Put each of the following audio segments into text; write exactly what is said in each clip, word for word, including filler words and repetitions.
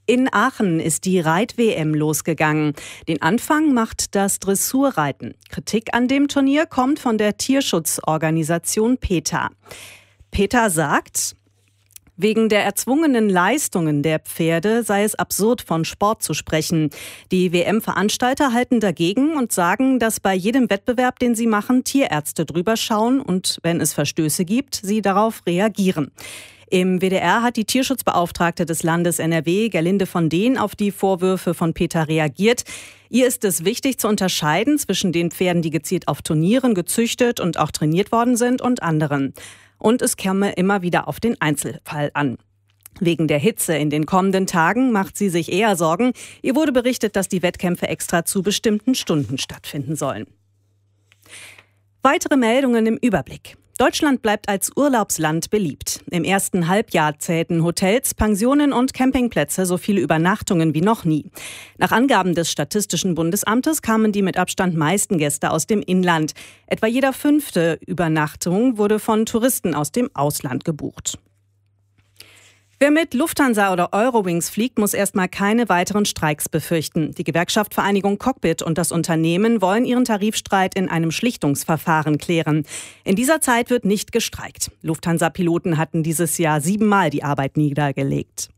In Aachen ist die Reit-W M losgegangen. Den Anfang macht das Dressurreiten. Kritik an dem Turnier kommt von der Tierschutzorganisation PETA. PETA sagt, wegen der erzwungenen Leistungen der Pferde sei es absurd, von Sport zu sprechen. Die W M-Veranstalter halten dagegen und sagen, dass bei jedem Wettbewerb, den sie machen, Tierärzte drüber schauen und, wenn es Verstöße gibt, sie darauf reagieren. Im W D R hat die Tierschutzbeauftragte des Landes N R W, Gerlinde von Dehn, auf die Vorwürfe von PETA reagiert. Ihr ist es wichtig zu unterscheiden zwischen den Pferden, die gezielt auf Turnieren gezüchtet und auch trainiert worden sind, und anderen. Und es käme immer wieder auf den Einzelfall an. Wegen der Hitze in den kommenden Tagen macht sie sich eher Sorgen. Ihr wurde berichtet, dass die Wettkämpfe extra zu bestimmten Stunden stattfinden sollen. Weitere Meldungen im Überblick. Deutschland bleibt als Urlaubsland beliebt. Im ersten Halbjahr zählten Hotels, Pensionen und Campingplätze so viele Übernachtungen wie noch nie. Nach Angaben des Statistischen Bundesamtes kamen die mit Abstand meisten Gäste aus dem Inland. Etwa jeder fünfte Übernachtung wurde von Touristen aus dem Ausland gebucht. Wer mit Lufthansa oder Eurowings fliegt, muss erstmal keine weiteren Streiks befürchten. Die Gewerkschaft Vereinigung Cockpit und das Unternehmen wollen ihren Tarifstreit in einem Schlichtungsverfahren klären. In dieser Zeit wird nicht gestreikt. Lufthansa-Piloten hatten dieses Jahr siebenmal die Arbeit niedergelegt.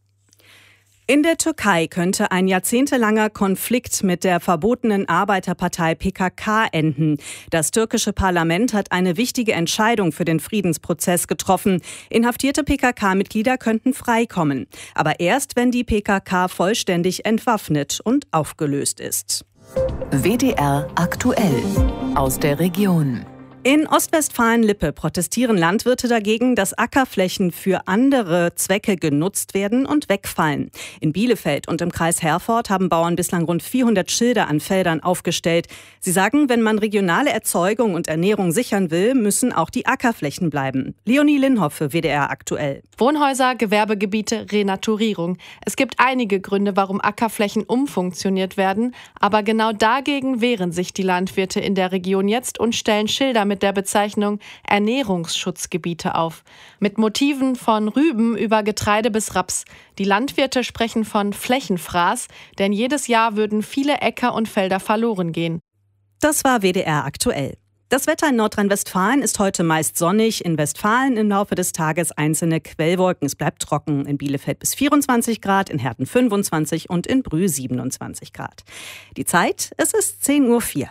In der Türkei könnte ein jahrzehntelanger Konflikt mit der verbotenen Arbeiterpartei P K K enden. Das türkische Parlament hat eine wichtige Entscheidung für den Friedensprozess getroffen. Inhaftierte P K K-Mitglieder könnten freikommen. Aber erst, wenn die P K K vollständig entwaffnet und aufgelöst ist. W D R aktuell aus der Region. In Ostwestfalen-Lippe protestieren Landwirte dagegen, dass Ackerflächen für andere Zwecke genutzt werden und wegfallen. In Bielefeld und im Kreis Herford haben Bauern bislang rund vierhundert Schilder an Feldern aufgestellt. Sie sagen, wenn man regionale Erzeugung und Ernährung sichern will, müssen auch die Ackerflächen bleiben. Leonie Linhoff für W D R aktuell. Wohnhäuser, Gewerbegebiete, Renaturierung. Es gibt einige Gründe, warum Ackerflächen umfunktioniert werden. Aber genau dagegen wehren sich die Landwirte in der Region jetzt und stellen Schilder mit der Bezeichnung Ernährungsschutzgebiete auf. Mit Motiven von Rüben über Getreide bis Raps. Die Landwirte sprechen von Flächenfraß, denn jedes Jahr würden viele Äcker und Felder verloren gehen. Das war W D R aktuell. Das Wetter in Nordrhein-Westfalen ist heute meist sonnig. In Westfalen im Laufe des Tages einzelne Quellwolken. Es bleibt trocken. In Bielefeld bis vierundzwanzig Grad, in Herten fünfundzwanzig und in Brühl siebenundzwanzig Grad. Die Zeit, es ist zehn Uhr vier.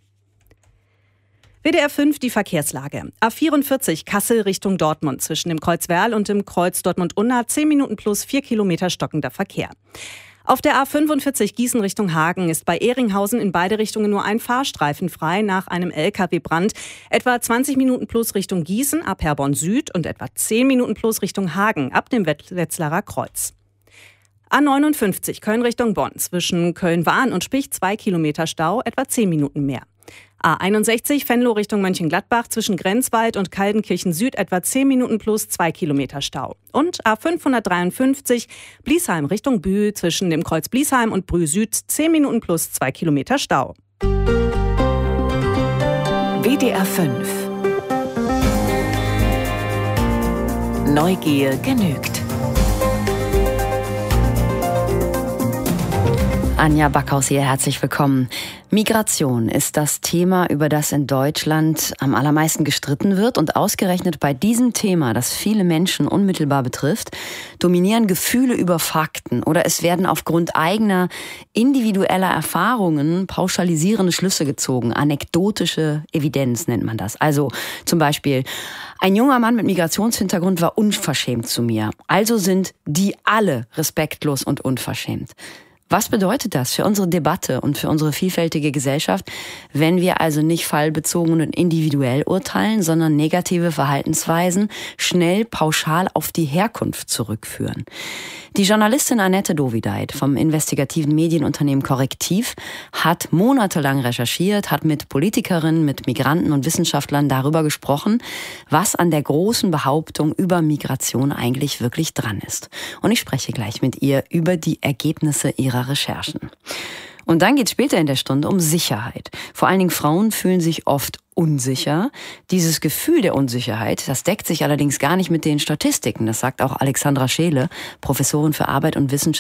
W D R fünf, die Verkehrslage. A vierundvierzig Kassel Richtung Dortmund zwischen dem Kreuz Werl und dem Kreuz Dortmund-Unna zehn Minuten plus vier Kilometer stockender Verkehr. Auf der A fünfundvierzig Gießen Richtung Hagen ist bei Ehringhausen in beide Richtungen nur ein Fahrstreifen frei nach einem L K W-Brand. Etwa zwanzig Minuten plus Richtung Gießen ab Herborn Süd und etwa zehn Minuten plus Richtung Hagen ab dem Wetzlarer Kreuz. A neunundfünfzig Köln Richtung Bonn zwischen Köln-Wahn und Spich zwei Kilometer Stau, etwa zehn Minuten mehr. A einundsechzig Venlo Richtung Mönchengladbach zwischen Grenzwald und Kaldenkirchen Süd etwa zehn Minuten plus zwei Kilometer Stau. Und A fünfhundertdreiundfünfzig Bliesheim Richtung Bühl zwischen dem Kreuz Bliesheim und Brühl Süd zehn Minuten plus zwei Kilometer Stau. W D R fünf. Neugier genügt. Anja Backhaus hier, herzlich willkommen. Migration ist das Thema, über das in Deutschland am allermeisten gestritten wird. Und ausgerechnet bei diesem Thema, das viele Menschen unmittelbar betrifft, dominieren Gefühle über Fakten oder es werden aufgrund eigener individueller Erfahrungen pauschalisierende Schlüsse gezogen. Anekdotische Evidenz nennt man das. Also zum Beispiel, ein junger Mann mit Migrationshintergrund war unverschämt zu mir. Also sind die alle respektlos und unverschämt. Was bedeutet das für unsere Debatte und für unsere vielfältige Gesellschaft, wenn wir also nicht fallbezogen und individuell urteilen, sondern negative Verhaltensweisen schnell pauschal auf die Herkunft zurückführen? Die Journalistin Annette Dovideit vom investigativen Medienunternehmen Korrektiv hat monatelang recherchiert, hat mit Politikerinnen, mit Migranten und Wissenschaftlern darüber gesprochen, was an der großen Behauptung über Migration eigentlich wirklich dran ist. Und ich spreche gleich mit ihr über die Ergebnisse ihrer Recherchen. Und dann geht es später in der Stunde um Sicherheit. Vor allen Dingen Frauen fühlen sich oft unsicher. Dieses Gefühl der Unsicherheit, das deckt sich allerdings gar nicht mit den Statistiken. Das sagt auch Alexandra Scheele, Professorin für Arbeit und Wissenschaft